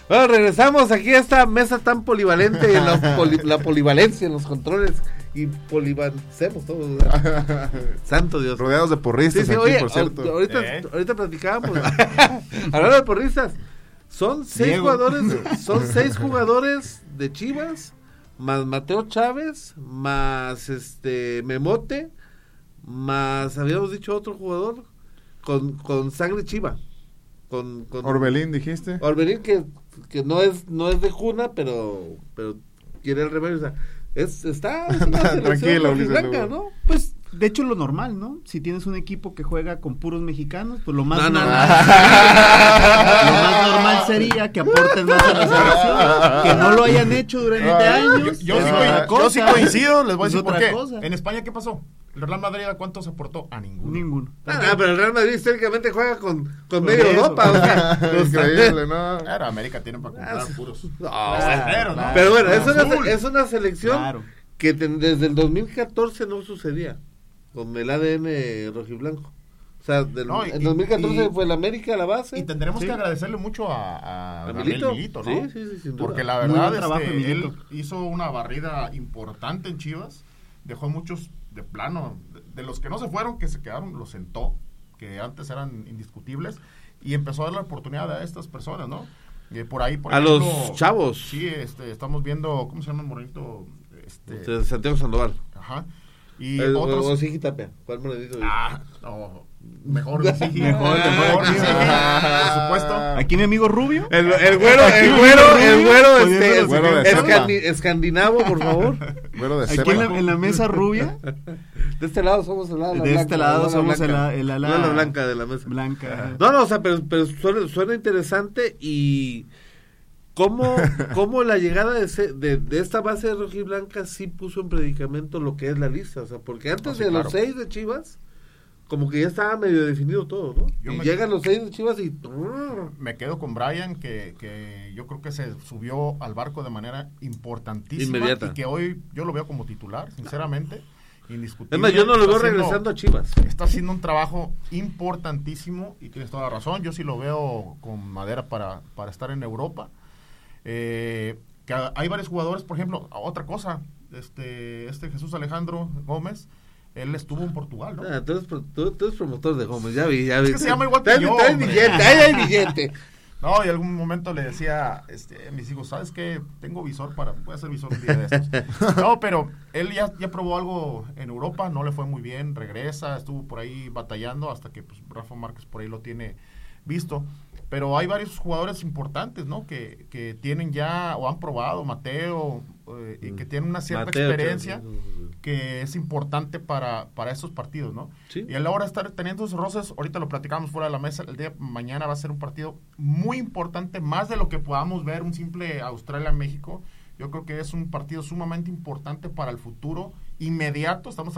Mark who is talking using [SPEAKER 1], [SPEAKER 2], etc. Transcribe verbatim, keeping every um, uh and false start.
[SPEAKER 1] Bueno, regresamos aquí a esta mesa tan polivalente y en la, poli, la polivalencia en los controles y polivancemos todos. Santo Dios.
[SPEAKER 2] Rodeados de porristas, sí, sí, aquí,
[SPEAKER 1] oye,
[SPEAKER 2] por cierto.
[SPEAKER 1] Ahorita, ¿Eh? ahorita platicábamos. Hablando de porristas, son seis Diego. jugadores, son seis jugadores de Chivas, más Mateo Chávez, más este Memote, más habíamos dicho otro jugador con, con sangre chiva. Con, con
[SPEAKER 2] Orbelín, dijiste.
[SPEAKER 1] Orbelín que, que no es no es de cuna, pero pero quiere el remedio, o sea, es está es una
[SPEAKER 2] tranquilo,
[SPEAKER 1] blanca, ¿no?
[SPEAKER 3] Pues de hecho lo normal, ¿no? Si tienes un equipo que juega con puros mexicanos, pues lo más
[SPEAKER 1] no,
[SPEAKER 3] normal
[SPEAKER 1] no,
[SPEAKER 3] no. lo más normal sería que aporten más a la selección, que no lo hayan hecho durante no, años.
[SPEAKER 4] Yo, yo, sí co- yo sí coincido, les voy a decir por qué.
[SPEAKER 3] Cosa.
[SPEAKER 4] En España, ¿qué pasó? ¿El Real Madrid a cuántos aportó? A ninguno.
[SPEAKER 3] Ninguno.
[SPEAKER 1] Ah, no, pero el Real Madrid históricamente juega con, con medio Europa. O sea,
[SPEAKER 2] increíble, ¿no?
[SPEAKER 4] Claro, América tiene para comprar ah, puros.
[SPEAKER 1] No,
[SPEAKER 4] extranjeros, ¿no?
[SPEAKER 1] Pero bueno, es una, es una selección
[SPEAKER 3] claro.
[SPEAKER 1] que ten, desde el dos mil catorce no sucedía con el A D N rojiblanco. O sea, del, no, y, en dos mil catorce y, fue el América la base.
[SPEAKER 4] Y tendremos sí. que agradecerle mucho a, a,
[SPEAKER 1] a Milito,
[SPEAKER 4] Milito, ¿no?
[SPEAKER 1] Sí, sí, sí, sin duda.
[SPEAKER 4] Porque la verdad es que él hizo una barrida importante en Chivas, dejó muchos de plano, de, de los que no se fueron, que se quedaron, los sentó, que antes eran indiscutibles, y empezó a dar la oportunidad a estas personas, ¿no? Eh, por ahí, por
[SPEAKER 1] a
[SPEAKER 4] ejemplo,
[SPEAKER 1] los chavos.
[SPEAKER 4] Sí, este, estamos viendo, ¿cómo se llama el morenito? Este,
[SPEAKER 1] este Santiago Sandoval.
[SPEAKER 4] Ajá. Y
[SPEAKER 1] el,
[SPEAKER 4] otros...
[SPEAKER 1] o Sigi Tapia. ¿Cuál morenito?
[SPEAKER 4] Ah, no, mejor Sigi.
[SPEAKER 3] Mejor, mejor Sigi.
[SPEAKER 4] Por supuesto.
[SPEAKER 3] Aquí mi amigo Rubio.
[SPEAKER 1] El, el güero, el güero, el güero, este, el
[SPEAKER 2] güero de
[SPEAKER 1] escandi, escandinavo, por favor.
[SPEAKER 2] Güero de
[SPEAKER 3] Aquí en la, en la mesa rubia.
[SPEAKER 1] De este lado somos el ala
[SPEAKER 3] de
[SPEAKER 1] blanca.
[SPEAKER 3] este lado somos el, el ala
[SPEAKER 1] la blanca de la mesa.
[SPEAKER 3] Blanca.
[SPEAKER 1] No, no, o sea, pero, pero suena, suena interesante y cómo, cómo la llegada de, ese, de, de esta base de rojiblanca sí puso en predicamento lo que es la lista, o sea, porque antes no, sí, de claro. los seis de Chivas, como que ya estaba medio definido todo, ¿no? Yo y llegan quedo, los seis de Chivas y...
[SPEAKER 4] Me quedo con Brian, que, que yo creo que se subió al barco de manera importantísima.
[SPEAKER 1] Inmediata.
[SPEAKER 4] Y que hoy yo lo veo como titular, sinceramente. Indiscutible.
[SPEAKER 1] Es más, yo no lo veo haciendo, regresando a Chivas.
[SPEAKER 4] Está haciendo un trabajo importantísimo y tienes toda la razón. Yo sí lo veo con madera para, para estar en Europa. Eh, que hay varios jugadores, por ejemplo, otra cosa, este, este Jesús Alejandro Gómez, él estuvo en Portugal, ¿no?
[SPEAKER 1] Ah, tú, eres, tú, tú eres promotor de Gómez, ya vi, ya vi.
[SPEAKER 4] Es que se llama igual que yo.
[SPEAKER 1] Trae billete, ahí hay billete.
[SPEAKER 4] No, y en algún momento le decía este, a mis hijos, ¿sabes qué? Tengo visor para, voy a hacer visor un día de estos. No, pero él ya, ya probó algo en Europa, no le fue muy bien, regresa, estuvo por ahí batallando hasta que pues, Rafa Márquez por ahí lo tiene visto. Pero hay varios jugadores importantes, ¿no? Que, que tienen ya, o han probado, Mateo, eh, y que tienen una cierta Mateo, experiencia sí, sí, sí. que es importante para, para estos partidos, ¿no?
[SPEAKER 1] Sí.
[SPEAKER 4] Y a la hora de estar teniendo esos roces, ahorita lo platicamos fuera de la mesa, el día de mañana va a ser un partido muy importante, más de lo que podamos ver, un simple Australia-México. Yo creo que es un partido sumamente importante para el futuro inmediato, estamos